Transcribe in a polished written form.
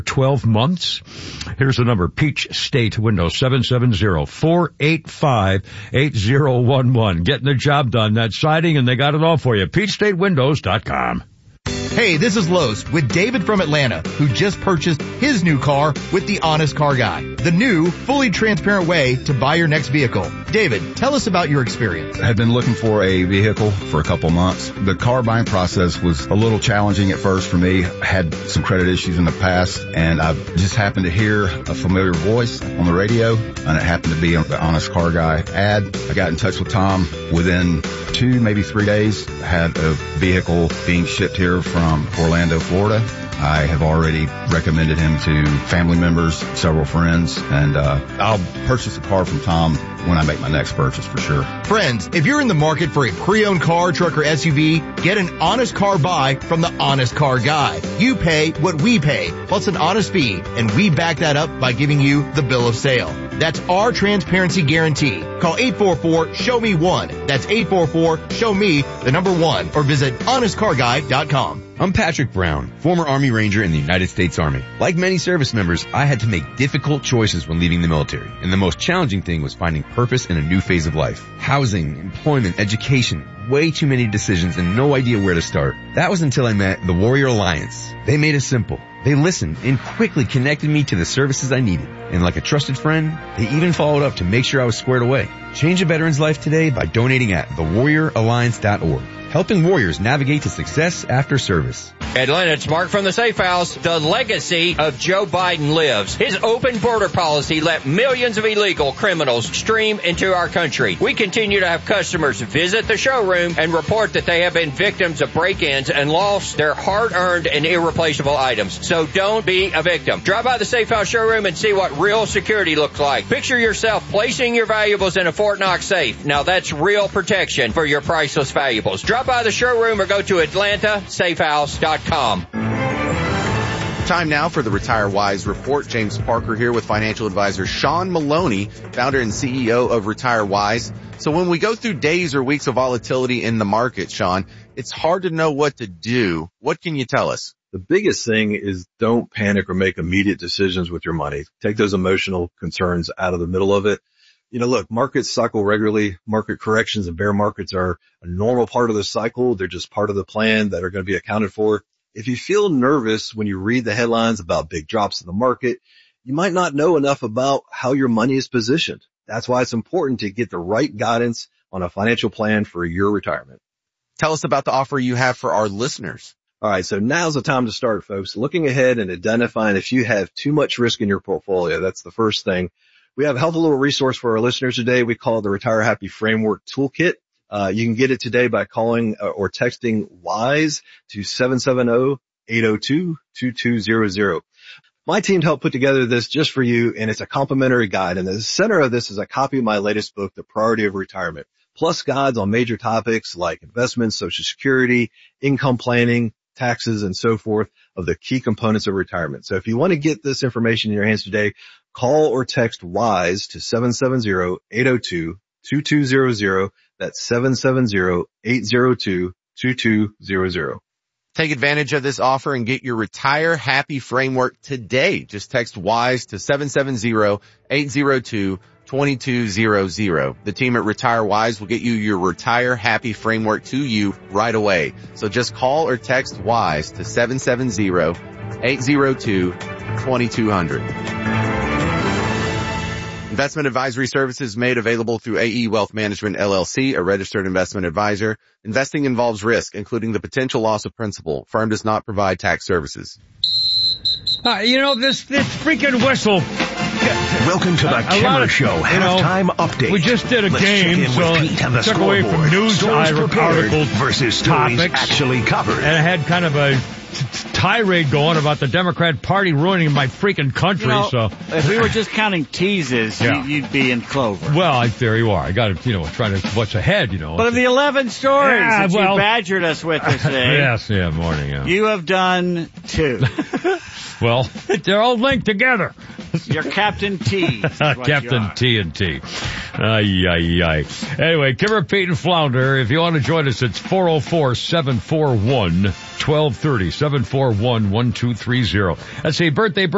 12 months. Here's the number, Peach State Windows, 770-485-8011. Getting the job done. That siding, and they got it all for you. PeachStateWindows.com. Hey, this is Lowe's with David from Atlanta, who just purchased his new car with the Honest Car Guy, the new, fully transparent way to buy your next vehicle. David, tell us about your experience. I had been looking for a vehicle for a couple months. The car buying process was a little challenging at first for me. I had some credit issues in the past, and I just happened to hear a familiar voice on the radio, and it happened to be the Honest Car Guy ad. I got in touch with Tom. Within 2, maybe 3 days, I had a vehicle being shipped here from Orlando, Florida. I have already recommended him to family members, several friends, and I'll purchase a car from Tom when I make my next purchase for sure. Friends, if you're in the market for a pre-owned car, truck, or SUV, get an honest car buy from the Honest Car Guy. You pay what we pay, plus an honest fee, and we back that up by giving you the bill of sale. That's our transparency guarantee. Call 844-SHOW-ME-1. That's 844-SHOW-ME, the number 1, or visit honestcarguy.com. I'm Patrick Brown, former Army Ranger in the United States Army. Like many service members, I had to make difficult choices when leaving the military, and the most challenging thing was finding purpose in a new phase of life. Housing, employment, education, way too many decisions and no idea where to start. That was until I met the Warrior Alliance. They made it simple. They listened and quickly connected me to the services I needed. And like a trusted friend, they even followed up to make sure I was squared away. Change a veteran's life today by donating at thewarrioralliance.org. Helping warriors navigate to success after service. Atlanta, it's Mark from the Safe House. The legacy of Joe Biden lives. His open border policy let millions of illegal criminals stream into our country. We continue to have customers visit the showroom and report that they have been victims of break-ins and lost their hard-earned and irreplaceable items. So don't be a victim. Drop by the Safe House showroom and see what real security looks like. Picture yourself placing your valuables in a Fort Knox safe. Now that's real protection for your priceless valuables. Drop by the showroom or go to AtlantaSafeHouse.com. Time now for the Retire Wise Report. James Parker here with financial advisor Sean Maloney, founder and CEO of Retire Wise. So when we go through days or weeks of volatility in the market, Sean, it's hard to know what to do. What can you tell us? The biggest thing is don't panic or make immediate decisions with your money. Take those emotional concerns out of the middle of it. You know, look, markets cycle regularly. Market corrections and bear markets are a normal part of the cycle. They're just part of the plan that are going to be accounted for. If you feel nervous when you read the headlines about big drops in the market, you might not know enough about how your money is positioned. That's why it's important to get the right guidance on a financial plan for your retirement. Tell us about the offer you have for our listeners. All right, so now's the time to start, folks. Looking ahead and identifying if you have too much risk in your portfolio. That's the first thing. We have a helpful little resource for our listeners today. We call it the Retire Happy Framework Toolkit. You can get it today by calling or texting WISE to 770-802-2200. My team helped put together this just for you, and it's a complimentary guide. And the center of this is a copy of my latest book, The Priority of Retirement, plus guides on major topics like investments, Social Security, income planning, taxes, and so forth of the key components of retirement. So if you want to get this information in your hands today, call or text WISE to 770-802-2200. That's 770-802-2200. Take advantage of this offer and get your Retire Happy Framework today. Just text WISE to 770-802-2200. The team at Retire Wise will get you your Retire Happy Framework to you right away. So just call or text WISE to 770-802-2200. Investment advisory services made available through AE Wealth Management, LLC, a registered investment advisor. Investing involves risk, including the potential loss of principal. Firm does not provide tax services. This freaking whistle. Welcome to the Kimmer Show halftime update. We just did a game, so took away from news articles versus stories actually covered. And I had kind of a tirade going about the Democrat Party ruining my freaking country. So if we were just counting teases, you'd be in clover. Well, there you are. I got to, trying to what's ahead, But of the 11 stories that you badgered us with this day, morning. You have done 2. Well, they're all linked together. You're Captain T. Captain T&T. Anyway, Kimmer, Pete, and Flounder, if you want to join us, it's 404-741-1230, 741-1230. That's a birthday